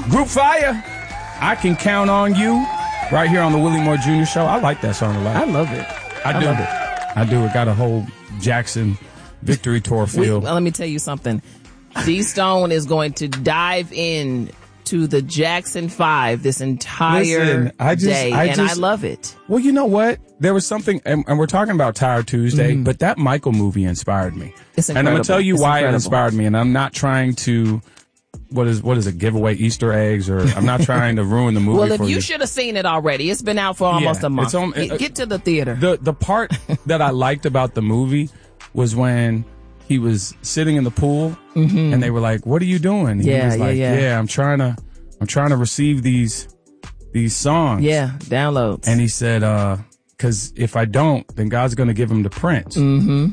Group Fire, I Can Count on You, right here on the Willie Moore Jr. Show. I like that song a lot. I love it. I do. Love it. I do. It got a whole Jackson victory tour feel. Well, let me tell you something. D Stone is going to dive in to the Jackson 5 this entire day, and I love it. Well, you know what? There was something, and we're talking about Tired Tuesday, but that Michael movie inspired me. It's incredible. And I'm going to tell you why it inspired me, and I'm not trying to, what is it, give away Easter eggs, or I'm not trying to ruin the movie well, for if you. you should have seen it already. It's been out for almost a month. Get to the theater. The part that I liked about the movie was when he was sitting in the pool, and they were like, "What are you doing?" And he was like, I'm trying to receive these songs. Yeah, downloads. And he said, because if I don't, then God's going to give them to Prince. And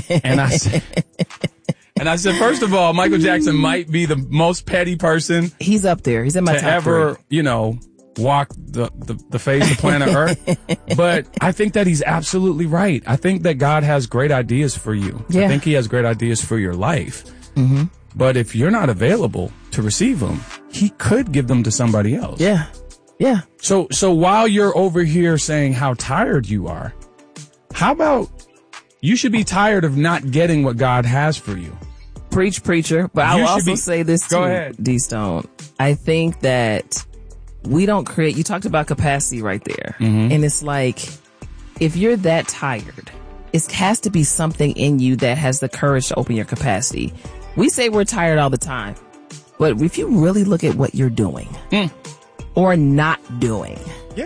I said, first of all, Michael Jackson might be the most petty person. He's up there. He's in my top ever, 3. Walk the face of planet Earth. But I think that he's absolutely right. I think that God has great ideas for you. Yeah. I think he has great ideas for your life. But if you're not available to receive them, he could give them to somebody else. Yeah. Yeah. So while you're over here saying how tired you are, how about you should be tired of not getting what God has for you? Preach, preacher. But I'll also say this too, Go ahead. D Stone. I think that we don't create, you talked about capacity right there. And it's like, if you're that tired, it has to be something in you that has the courage to open your capacity. We say we're tired all the time, but if you really look at what you're doing or not doing,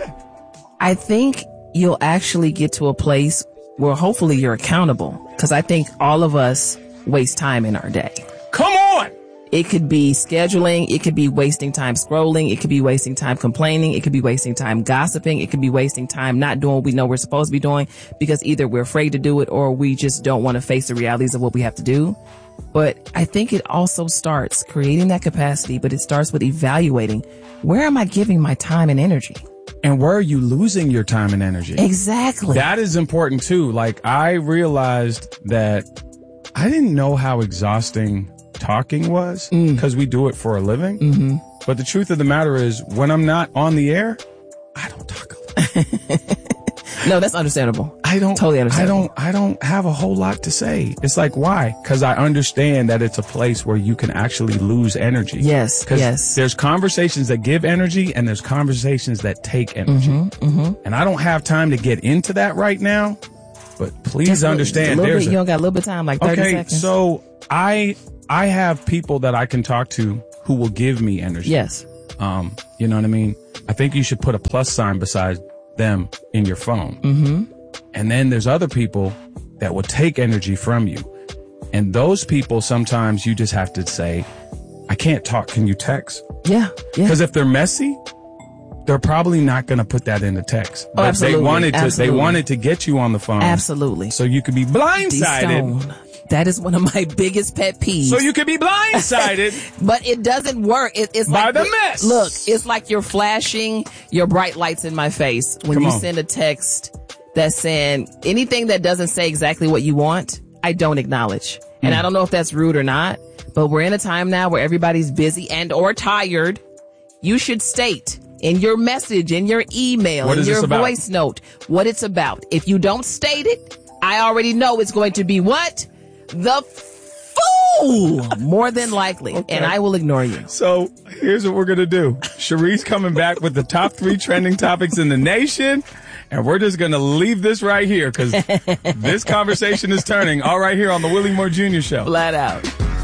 I think you'll actually get to a place where hopefully you're accountable. Because I think all of us waste time in our day. Come on! It could be scheduling. It could be wasting time scrolling. It could be wasting time complaining. It could be wasting time gossiping. It could be wasting time not doing what we know we're supposed to be doing because either we're afraid to do it or we just don't want to face the realities of what we have to do. But I think it also starts creating that capacity, but it starts with evaluating, where am I giving my time and energy? And where are you losing your time and energy? Exactly. That is important too. Like, I realized that I didn't know how exhausting talking was because we do it for a living. But the truth of the matter is, when I'm not on the air, I don't talk a lot. No, that's understandable. I don't totally understand. I don't have a whole lot to say. It's like, why? Because I understand that it's a place where you can actually lose energy. Yes. Yes. There's conversations that give energy and there's conversations that take energy. And I don't have time to get into that right now. But please understand, you don't got a little bit of time, like 30 seconds. So I have people that I can talk to who will give me energy. Yes. You know what I mean? I think you should put a plus sign beside them in your phone. And then there's other people that will take energy from you. And those people, sometimes you just have to say, I can't talk. Can you text? Yeah. Because if they're messy, they're probably not going to put that in the text. But absolutely. They wanted to get you on the phone. Absolutely. So you could be blindsided. That is one of my biggest pet peeves. So you could be blindsided. But it doesn't work. It's by like the mess. Look, it's like you're flashing your bright lights in my face when you send a text that's saying anything that doesn't say exactly what you want, I don't acknowledge. And I don't know if that's rude or not, but we're in a time now where everybody's busy and or tired. You should state in your message, in your email, in your voice note, what it's about. If you don't state it, I already know it's going to be what? The fool, more than likely. Okay. And I will ignore you. So here's what we're going to do. Sharice coming back with the top 3 trending topics in the nation. And we're just going to leave this right here because this conversation is turning all right here on the Willie Moore Jr. Show. Flat out.